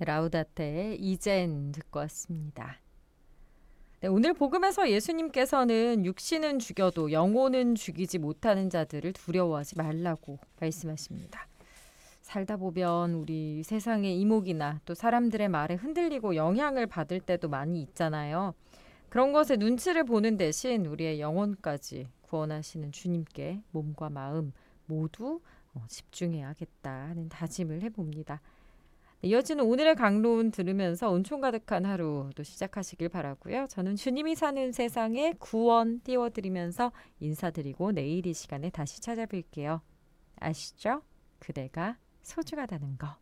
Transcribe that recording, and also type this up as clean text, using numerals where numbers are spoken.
라우다테의 이젠 듣고 왔습니다. 네, 오늘 복음에서 예수님께서는 육신은 죽여도 영혼은 죽이지 못하는 자들을 두려워하지 말라고 말씀하십니다. 살다 보면 우리 세상의 이목이나 또 사람들의 말에 흔들리고 영향을 받을 때도 많이 있잖아요. 그런 것에 눈치를 보는 대신 우리의 영혼까지 구원하시는 주님께 몸과 마음 모두 집중해야겠다 하는 다짐을 해봅니다. 이어지는 오늘의 강론 들으면서 은총 가득한 하루 또 시작하시길 바라고요. 저는 주님이 사는 세상에 구원 띄워드리면서 인사드리고 내일 이 시간에 다시 찾아뵐게요. 아시죠? 그대가 소중하다는 거.